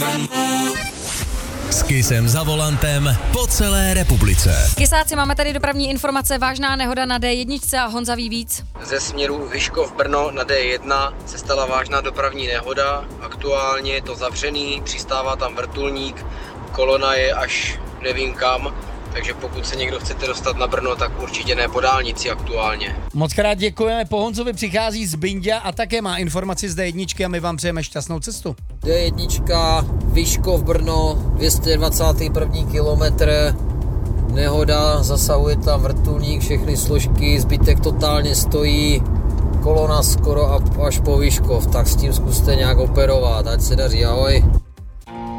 S Kissem za volantem po celé republice. Kysáci, máme tady dopravní informace. Vážná nehoda na D1 a Honza ví víc. Ze směru Vyškov-Brno na D1 se stala vážná dopravní nehoda. Aktuálně je to zavřený, přistává tam vrtulník, kolona je až nevím kam, takže pokud se někdo chcete dostat na Brno, tak určitě ne po dálnici aktuálně. Moc krát děkujeme, po Honzovi přichází Zbinďa a také má informaci z D1 a my vám přejeme šťastnou cestu. D1, Vyškov, Brno, 221. kilometr, nehoda, zasahuje tam vrtulník, všechny složky, zbytek totálně stojí, kolona skoro až po Vyškov, tak s tím zkuste nějak operovat, ať se daří, ahoj.